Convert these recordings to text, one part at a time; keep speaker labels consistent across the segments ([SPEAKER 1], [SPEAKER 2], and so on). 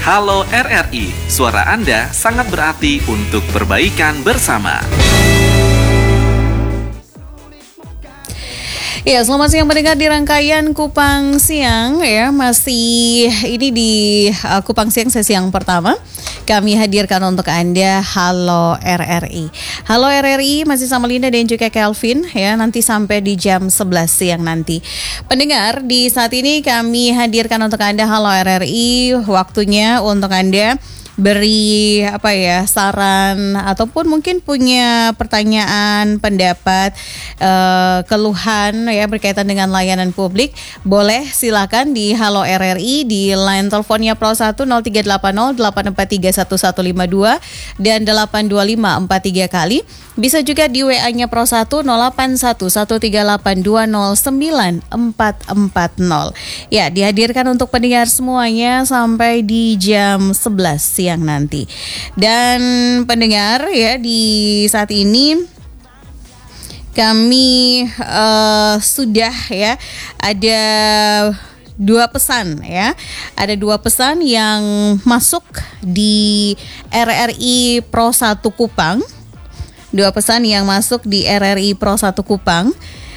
[SPEAKER 1] Halo RRI, suara Anda sangat berarti untuk perbaikan bersama.
[SPEAKER 2] Ya, selamat siang mendengar di rangkaian Kupang Siang ya. Masih ini di Kupang Siang sesi yang pertama. Kami hadirkan untuk Anda Halo RRI. Halo RRI masih sama Linda dan juga Kelvin ya, nanti sampai di jam 11 siang nanti. Pendengar, di saat ini kami hadirkan untuk Anda Halo RRI, waktunya untuk Anda beri saran ataupun mungkin punya pertanyaan, pendapat, keluhan ya berkaitan dengan layanan publik, boleh silakan di Halo RRI di line teleponnya Pro 1 0380 8431152 dan 82543 kali. Bisa juga di WA-nya Pro 1 081138209440. Ya, dihadirkan untuk pendengar semuanya sampai di jam 11 siang nanti. Dan pendengar ya, di saat ini kami sudah ya ada dua pesan ya. Ada dua pesan yang masuk di RRI Pro 1 Kupang. Dua pesan yang masuk di RRI Pro 1 Kupang.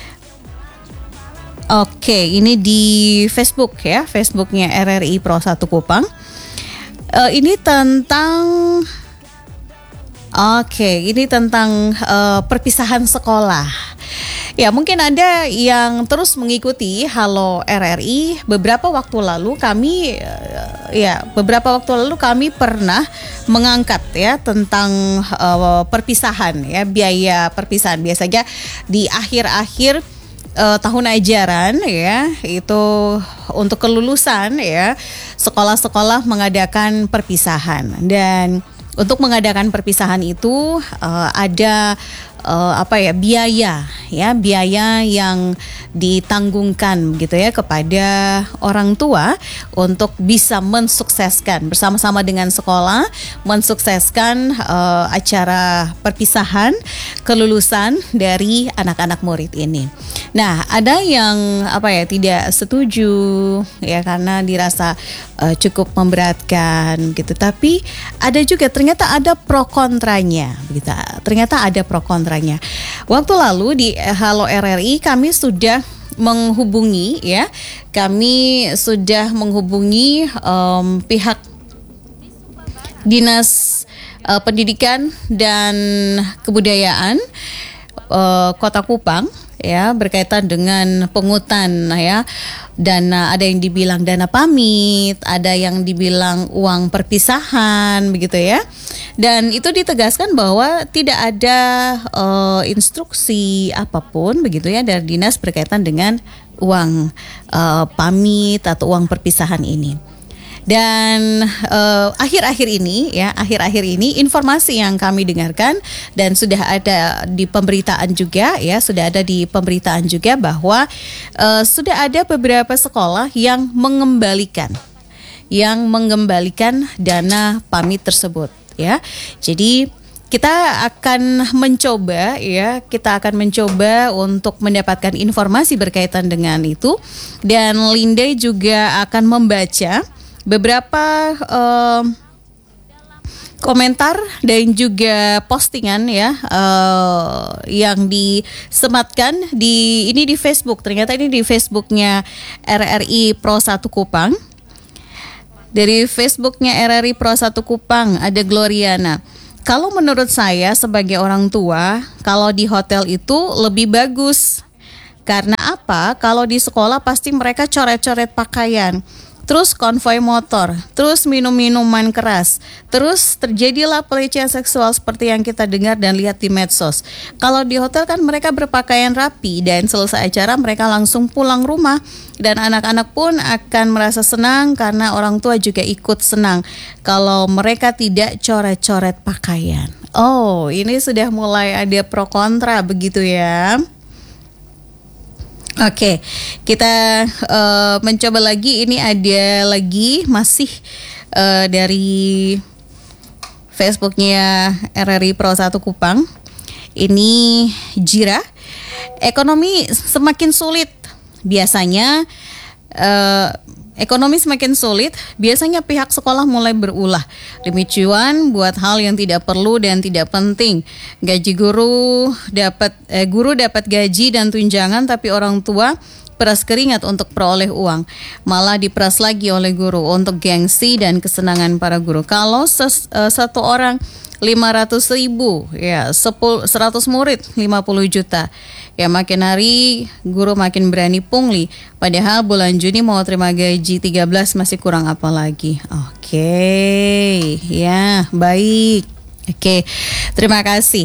[SPEAKER 2] Oke, ini di Facebook ya, Facebooknya RRI Pro 1 Kupang. Ini tentang perpisahan sekolah. Ya, mungkin ada yang terus mengikuti Halo RRI. Beberapa waktu lalu kami pernah mengangkat ya tentang perpisahan ya, biaya perpisahan. Biasanya di akhir-akhir tahun ajaran ya, itu untuk kelulusan ya, sekolah-sekolah mengadakan perpisahan. Dan untuk mengadakan perpisahan itu ada biaya yang ditanggungkan gitu ya kepada orang tua untuk bisa mensukseskan bersama-sama dengan sekolah mensukseskan acara perpisahan kelulusan dari anak-anak murid ini. Nah, ada yang tidak setuju ya karena dirasa cukup memberatkan gitu. Tapi ada juga ternyata ada pro kontranya begitu. Ternyata ada pro kontranya. Waktu lalu di Halo RRI kami sudah menghubungi pihak Dinas Pendidikan dan Kebudayaan Kota Kupang ya, berkaitan dengan pungutan ya, dana, ada yang dibilang dana pamit, ada yang dibilang uang perpisahan begitu ya. Dan itu ditegaskan bahwa tidak ada instruksi apapun begitu ya dari dinas berkaitan dengan uang pamit atau uang perpisahan ini. Dan akhir-akhir ini informasi yang kami dengarkan dan sudah ada di pemberitaan juga bahwa sudah ada beberapa sekolah yang mengembalikan dana pamit tersebut ya. Jadi kita akan mencoba untuk mendapatkan informasi berkaitan dengan itu, dan Linda juga akan membaca beberapa komentar dan juga postingan ya yang disematkan di Facebook. Ternyata ini di Facebooknya RRI Pro 1 Kupang. Dari Facebooknya RRI Pro 1 Kupang ada Gloriana. Kalau menurut saya sebagai orang tua, kalau di hotel itu lebih bagus. Karena apa? Kalau di sekolah pasti mereka coret-coret pakaian, terus konvoi motor, terus minum minuman keras, terus terjadilah pelecehan seksual seperti yang kita dengar dan lihat di medsos. Kalau di hotel kan mereka berpakaian rapi dan selesai acara mereka langsung pulang rumah, dan anak-anak pun akan merasa senang karena orang tua juga ikut senang kalau mereka tidak coret-coret pakaian. Oh, ini sudah mulai ada pro kontra begitu ya. Oke, kita mencoba lagi. Ini ada lagi masih dari Facebooknya RRI Pro 1 Kupang. Ini Jira. Ekonomi semakin sulit. Biasanya ekonomi semakin sulit, biasanya pihak sekolah mulai berulah demi cuan buat hal yang tidak perlu dan tidak penting. Guru dapat gaji dan tunjangan, tapi orang tua peras keringat untuk peroleh uang, malah diperas lagi oleh guru untuk gengsi dan kesenangan para guru. Kalau satu orang 500.000, ya 100 murid 50 juta. Ya makin hari guru makin berani pungli. Padahal bulan Juni mau terima gaji 13 masih kurang apa lagi. Oke, ya baik. Oke, terima kasih.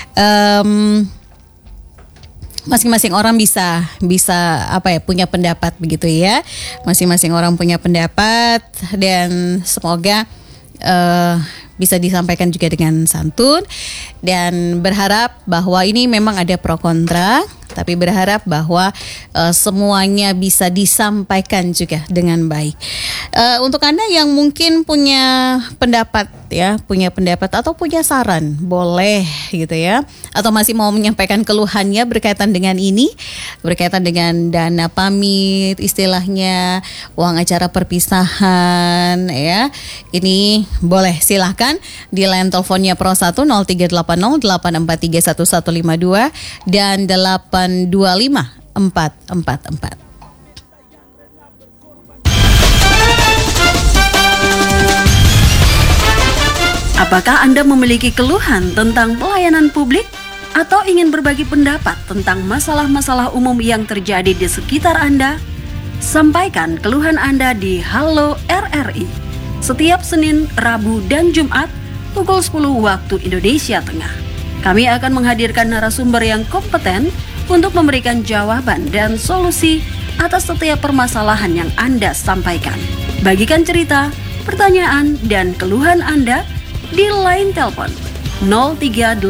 [SPEAKER 2] Masing-masing orang bisa punya pendapat begitu ya. Masing-masing orang punya pendapat dan semoga bisa disampaikan juga dengan santun, dan berharap bahwa ini memang ada pro kontra, tapi berharap bahwa semuanya bisa disampaikan juga dengan baik. Untuk Anda yang mungkin punya pendapat atau punya saran, boleh gitu ya, atau masih mau menyampaikan keluhannya berkaitan dengan ini, berkaitan dengan dana pamit, istilahnya uang acara perpisahan ya. Ini boleh, silahkan di line teleponnya Pro 1 0380 843 1152 dan 825 444.
[SPEAKER 3] Apakah Anda memiliki keluhan tentang pelayanan publik atau ingin berbagi pendapat tentang masalah-masalah umum yang terjadi di sekitar Anda? Sampaikan keluhan Anda di Halo RRI setiap Senin, Rabu, dan Jumat pukul 10 waktu Indonesia Tengah. Kami akan menghadirkan narasumber yang kompeten untuk memberikan jawaban dan solusi atas setiap permasalahan yang Anda sampaikan. Bagikan cerita, pertanyaan, dan keluhan Anda di line telepon 0380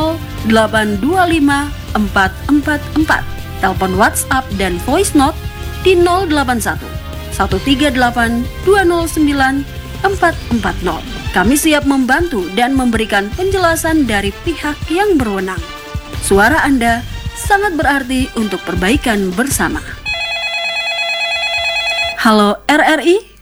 [SPEAKER 3] 825 444, telepon WhatsApp dan voice note di 081 138 209 440. Kami siap membantu dan memberikan penjelasan dari pihak yang berwenang. Suara Anda sangat berarti untuk perbaikan bersama. Halo RRI.